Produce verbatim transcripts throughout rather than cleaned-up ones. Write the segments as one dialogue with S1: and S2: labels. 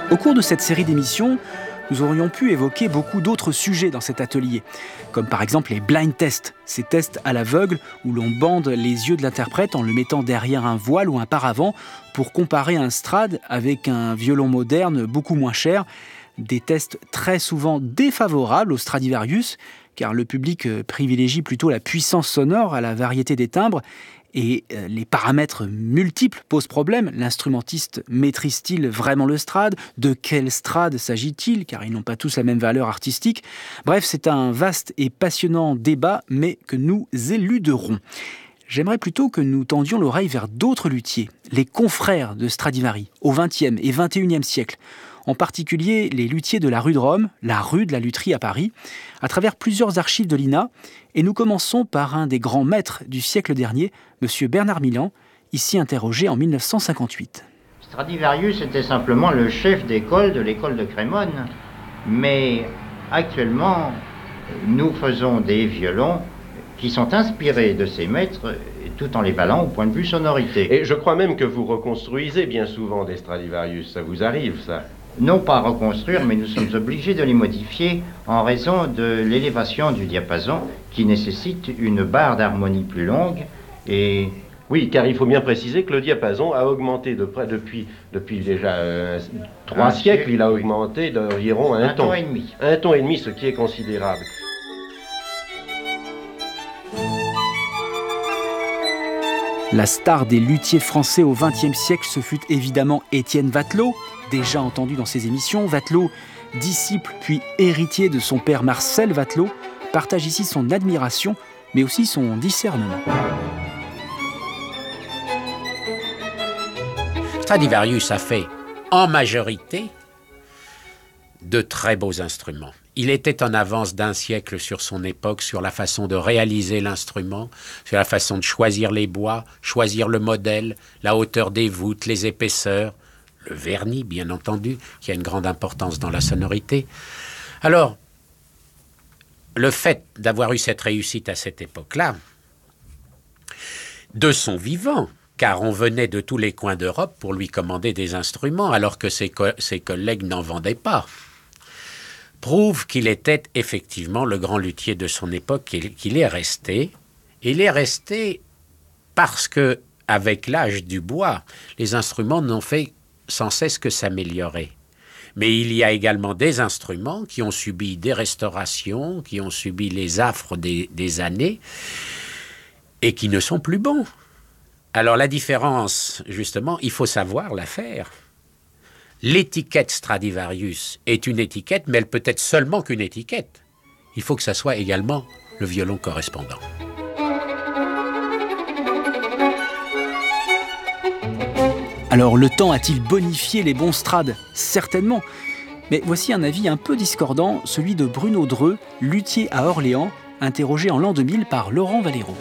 S1: Au cours de cette série d'émissions, nous aurions pu évoquer beaucoup d'autres sujets dans cet atelier, comme par exemple les blind tests, ces tests à l'aveugle où l'on bande les yeux de l'interprète en le mettant derrière un voile ou un paravent pour comparer un Strad avec un violon moderne beaucoup moins cher. Des tests très souvent défavorables au Stradivarius, car le public privilégie plutôt la puissance sonore à la variété des timbres, et les paramètres multiples posent problème. L'instrumentiste maîtrise-t-il vraiment le Strad ? De quel Strad s'agit-il ? Car ils n'ont pas tous la même valeur artistique. Bref, c'est un vaste et passionnant débat, mais que nous éluderons. J'aimerais plutôt que nous tendions l'oreille vers d'autres luthiers, les confrères de Stradivari, au vingtième et vingt et unième siècle. En particulier les luthiers de la rue de Rome, la rue de la lutherie à Paris, à travers plusieurs archives de l'I N A. Et nous commençons par un des grands maîtres du siècle dernier, M. Bernard Milan, ici interrogé en mille neuf cent cinquante-huit.
S2: Stradivarius était simplement le chef d'école de l'école de Crémone, mais actuellement, nous faisons des violons qui sont inspirés de ces maîtres, tout en les valant au point de vue sonorité.
S3: Et je crois même que vous reconstruisez bien souvent des Stradivarius, ça vous arrive ça ?
S2: Non pas reconstruire, mais nous sommes obligés de les modifier en raison de l'élévation du diapason qui nécessite une barre d'harmonie plus longue. Et
S3: oui, car il faut bien préciser que le diapason a augmenté de près depuis, depuis déjà euh, trois un siècles, siècle, il a augmenté d'environ un,
S2: un
S3: ton.
S2: ton et demi.
S3: Un ton et demi, ce qui est considérable.
S1: La star des luthiers français au vingtième siècle, ce fut évidemment Étienne Wattelau, déjà entendu dans ses émissions. Wattelau, disciple puis héritier de son père Marcel Wattelau, partage ici son admiration, mais aussi son discernement.
S4: Stradivarius a fait, en majorité, de très beaux instruments. Il était en avance d'un siècle sur son époque, sur la façon de réaliser l'instrument, sur la façon de choisir les bois, choisir le modèle, la hauteur des voûtes, les épaisseurs, le vernis, bien entendu, qui a une grande importance dans la sonorité. Alors, le fait d'avoir eu cette réussite à cette époque-là, de son vivant, car on venait de tous les coins d'Europe pour lui commander des instruments, alors que ses, co- ses collègues n'en vendaient pas, prouve qu'il était effectivement le grand luthier de son époque, qu'il, qu'il est resté. Il est resté parce que, avec l'âge du bois, les instruments n'ont fait sans cesse que s'améliorer. Mais il y a également des instruments qui ont subi des restaurations, qui ont subi les affres des, des années, et qui ne sont plus bons. Alors la différence, justement, il faut savoir la faire. L'étiquette Stradivarius est une étiquette, mais elle peut être seulement qu'une étiquette. Il faut que ça soit également le violon correspondant.
S1: Alors le temps a-t-il bonifié les bons Strades ? Certainement. Mais voici un avis un peu discordant, celui de Bruno Dreux, luthier à Orléans, interrogé en l'an deux mille par Laurent Valero.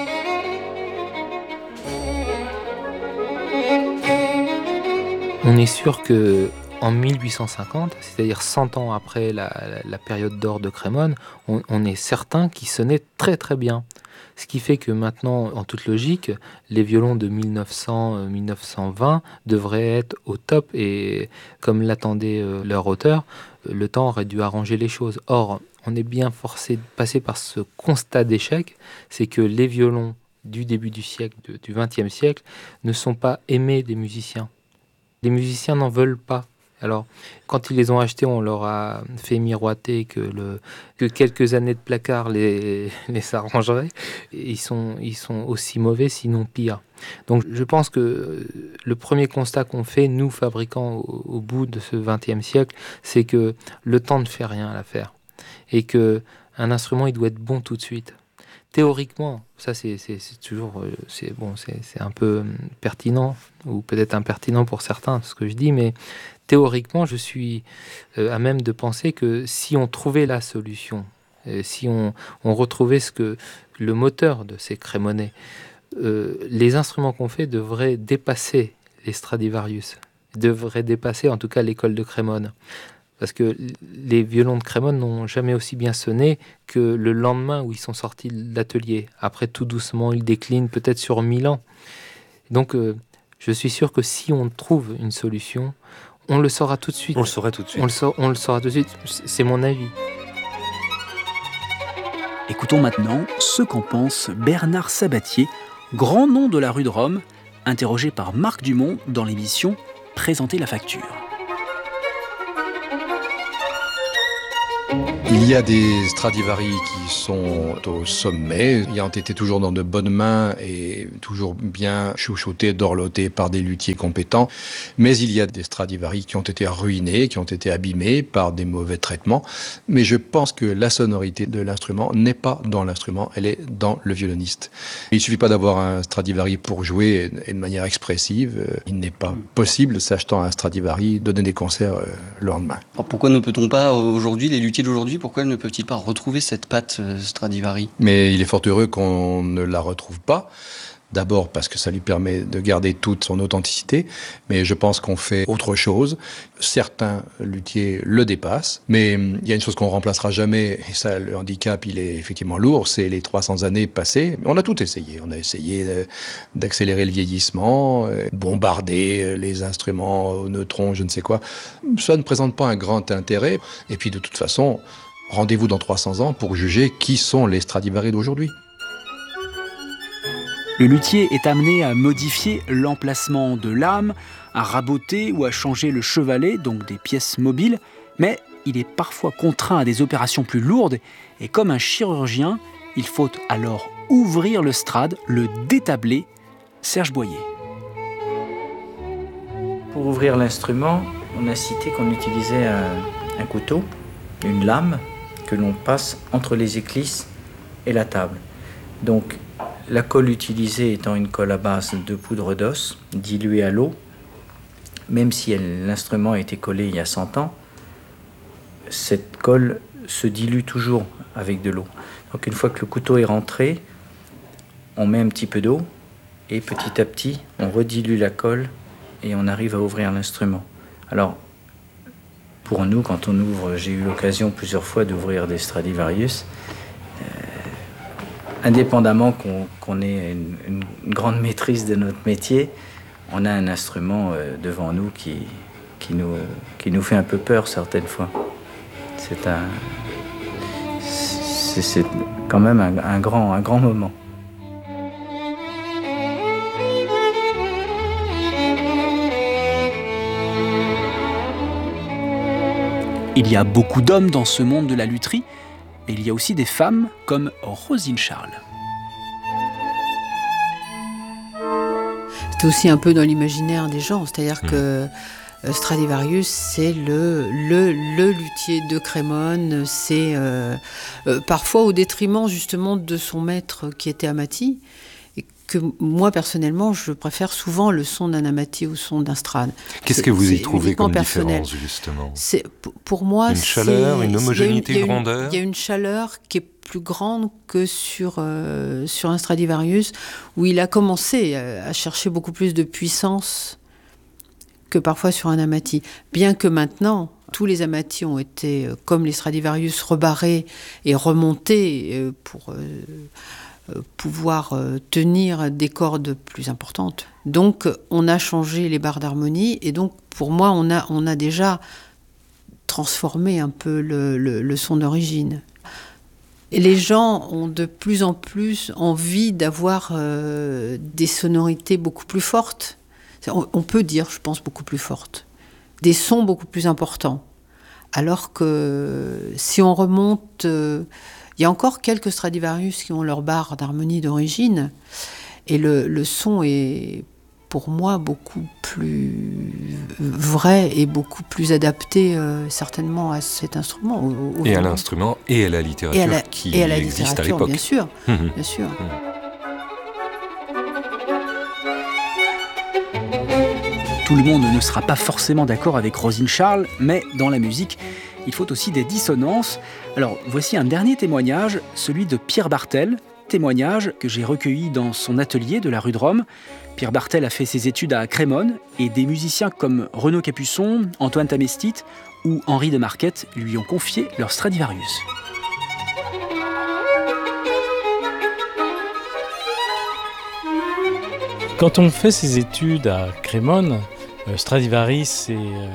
S5: On est sûr qu'en mille huit cent cinquante, c'est-à-dire cent ans après la, la, la période d'or de Crémone, on, on est certain qu'il sonnait très très bien. Ce qui fait que maintenant, en toute logique, les violons de mille neuf cents à mille neuf cent vingt devraient être au top et comme l'attendait euh, leur auteur, le temps aurait dû arranger les choses. Or, on est bien forcé de passer par ce constat d'échec, c'est que les violons du début du siècle, de, du vingtième siècle, ne sont pas aimés des musiciens. Les musiciens n'en veulent pas. Alors, quand ils les ont achetés, on leur a fait miroiter que, le, que quelques années de placard les, les arrangeraient. Ils sont, ils sont aussi mauvais, sinon pire. Donc, je pense que le premier constat qu'on fait, nous, fabricants, au, au bout de ce vingtième siècle, c'est que le temps ne fait rien à l'affaire. Et qu'un instrument, il doit être bon tout de suite. Théoriquement, ça c'est, c'est, c'est toujours c'est, bon, c'est, c'est un peu pertinent, ou peut-être impertinent pour certains, ce que je dis, mais théoriquement, je suis euh, à même de penser que si on trouvait la solution, euh, si on, on retrouvait ce que le moteur de ces crémonais, euh, les instruments qu'on fait devraient dépasser les Stradivarius, devraient dépasser en tout cas l'école de Crémone. Parce que les violons de Crémone n'ont jamais aussi bien sonné que le lendemain où ils sont sortis de l'atelier. Après, tout doucement, ils déclinent peut-être sur mille ans. Donc, euh, je suis sûr que si on trouve une solution, On le saura tout de suite.
S6: On le saura tout de suite.
S5: On le, sa- on le saura tout de suite. C'est mon avis.
S1: Écoutons maintenant ce qu'en pense Bernard Sabatier, grand nom de la rue de Rome, interrogé par Marc Dumont dans l'émission Présenter la facture.
S7: Il y a des Stradivari qui sont au sommet, ayant été toujours dans de bonnes mains et toujours bien chouchoutés, dorlotés par des luthiers compétents. Mais il y a des Stradivari qui ont été ruinés, qui ont été abîmés par des mauvais traitements. Mais je pense que la sonorité de l'instrument n'est pas dans l'instrument, elle est dans le violoniste. Il ne suffit pas d'avoir un Stradivari pour jouer et de manière expressive. Il n'est pas possible, s'achetant un Stradivari, de donner des concerts le lendemain.
S8: Alors pourquoi ne peut-on pas, aujourd'hui, les luthiers d'aujourd'hui, pourquoi ne peuvent-ils pas retrouver cette patte euh, Stradivari ?
S7: Mais il est fort heureux qu'on ne la retrouve pas. D'abord parce que ça lui permet de garder toute son authenticité, mais je pense qu'on fait autre chose. Certains luthiers le dépassent, mais il y a une chose qu'on remplacera jamais, et ça, le handicap, il est effectivement lourd, c'est les trois cents années passées. On a tout essayé. On a essayé d'accélérer le vieillissement, bombarder les instruments aux neutrons, je ne sais quoi. Ça ne présente pas un grand intérêt. Et puis de toute façon, rendez-vous dans trois cents ans pour juger qui sont les Stradivari d'aujourd'hui.
S1: Le luthier est amené à modifier l'emplacement de l'âme, à raboter ou à changer le chevalet, donc des pièces mobiles, mais il est parfois contraint à des opérations plus lourdes et comme un chirurgien, il faut alors ouvrir le strade, le détabler. Serge Boyer.
S9: Pour ouvrir l'instrument, on a cité qu'on utilisait un, un couteau, une lame que l'on passe entre les éclisses et la table. Donc, la colle utilisée étant une colle à base de poudre d'os diluée à l'eau, même si elle, l'instrument a été collé il y a cent ans, cette colle se dilue toujours avec de l'eau. Donc une fois que le couteau est rentré, on met un petit peu d'eau et petit à petit, on redilue la colle et on arrive à ouvrir l'instrument. Alors, pour nous, quand on ouvre, j'ai eu l'occasion plusieurs fois d'ouvrir des Stradivarius, indépendamment qu'on, qu'on ait une, une, une grande maîtrise de notre métier, on a un instrument euh, devant nous qui, qui, nous, qui nous fait un peu peur certaines fois. C'est, un, c'est, c'est quand même un, un, grand, un grand moment.
S1: Il y a beaucoup d'hommes dans ce monde de la lutherie, mais il y a aussi des femmes comme Rosine Charles.
S10: C'est aussi un peu dans l'imaginaire des gens, c'est-à-dire mmh. que Stradivarius, c'est le, le, le luthier de Crémone, c'est euh, euh, parfois au détriment justement de son maître qui était Amati, et que moi personnellement, je préfère souvent le son d'un Amati au son d'un Strad.
S6: Qu'est-ce
S10: c'est,
S6: que vous y trouvez comme
S10: personnel.
S6: différence justement ?
S10: C'est, pour moi,
S6: une chaleur,
S10: c'est,
S6: une homogénéité,
S10: une,
S6: une grandeur.
S10: Il y a une chaleur qui est plus grande que sur, euh, sur un Stradivarius, où il a commencé à, à chercher beaucoup plus de puissance que parfois sur un Amati. Bien que maintenant, tous les Amati ont été, comme les Stradivarius, rebarrés et remontés pour euh, pouvoir tenir des cordes plus importantes. Donc, on a changé les barres d'harmonie, et donc, pour moi, on a, on a déjà transformé un peu le, le, le son d'origine. Et les gens ont de plus en plus envie d'avoir euh, des sonorités beaucoup plus fortes. On, on peut dire, je pense, beaucoup plus fortes. Des sons beaucoup plus importants. Alors que si on remonte... Euh, il y a encore quelques Stradivarius qui ont leur barre d'harmonie d'origine. Et le, le son est, pour moi, beaucoup plus vrai et beaucoup plus adapté, euh, certainement, à cet instrument. Au, au
S6: et à l'instrument et à la littérature
S10: et à la,
S6: qui
S10: et à la
S6: existe
S10: littérature,
S6: à l'époque.
S10: Bien sûr,
S6: mmh.
S10: bien sûr. Mmh.
S1: Tout le monde ne sera pas forcément d'accord avec Rosine Charles, mais dans la musique, il faut aussi des dissonances. Alors, voici un dernier témoignage, celui de Pierre Bartel, témoignage que j'ai recueilli dans son atelier de la rue de Rome. Pierre Bartel a fait ses études à Crémone et des musiciens comme Renaud Capuçon, Antoine Tamestit ou Henri de Marquette lui ont confié leur Stradivarius.
S11: Quand on fait ses études à Crémone, Euh, Stradivari, c'est, euh,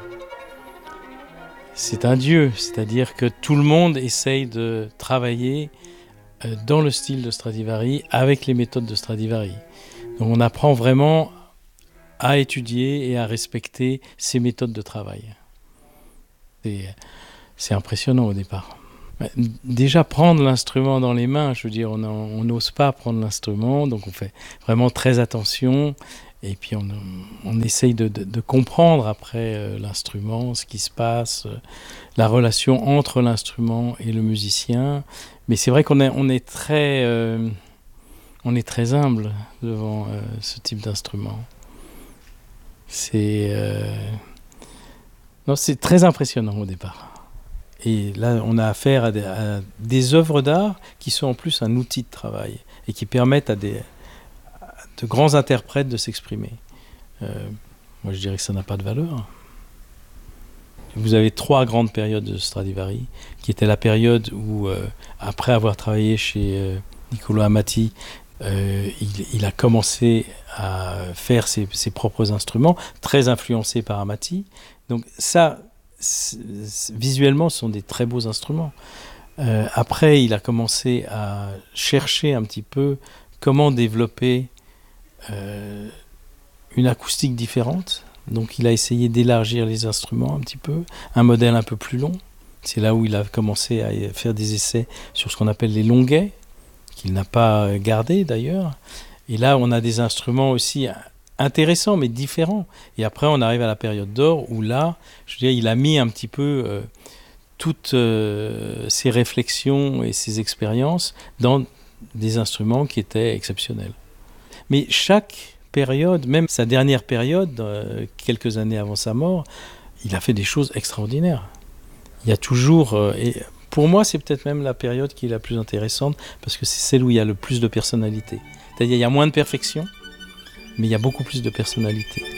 S11: c'est un dieu, c'est-à-dire que tout le monde essaye de travailler euh, dans le style de Stradivari, avec les méthodes de Stradivari. Donc on apprend vraiment à étudier et à respecter ces méthodes de travail. C'est, c'est impressionnant au départ. Déjà prendre l'instrument dans les mains, je veux dire, on n'ose pas prendre l'instrument, donc on fait vraiment très attention. Et puis on, on essaye de, de, de comprendre après euh, l'instrument, ce qui se passe, euh, la relation entre l'instrument et le musicien. Mais c'est vrai qu'on est, on est, très, euh, on est très humble devant euh, ce type d'instrument. C'est, euh, non, c'est très impressionnant au départ. Et là, on a affaire à des, à des œuvres d'art qui sont en plus un outil de travail et qui permettent à des... de grands interprètes de s'exprimer. Euh, moi, je dirais que ça n'a pas de valeur. Vous avez trois grandes périodes de Stradivari, qui était la période où, euh, après avoir travaillé chez euh, Niccolò Amati, euh, il, il a commencé à faire ses, ses propres instruments, très influencé par Amati. Donc ça, c'est, c'est, visuellement, ce sont des très beaux instruments. Euh, après, il a commencé à chercher un petit peu comment développer Euh, une acoustique différente. Donc il a essayé d'élargir les instruments un petit peu, un modèle un peu plus long. C'est là où il a commencé à faire des essais sur ce qu'on appelle les longuets, qu'il n'a pas gardé d'ailleurs. Et là on a des instruments aussi intéressants mais différents. Et après on arrive à la période d'or où là, je veux dire, il a mis un petit peu euh, toutes euh, ses réflexions et ses expériences dans des instruments qui étaient exceptionnels. Mais chaque période, même sa dernière période, euh, quelques années avant sa mort, il a fait des choses extraordinaires. Il y a toujours... Euh, et pour moi, c'est peut-être même la période qui est la plus intéressante, parce que c'est celle où il y a le plus de personnalité. C'est-à-dire qu'il y a moins de perfection, mais il y a beaucoup plus de personnalité.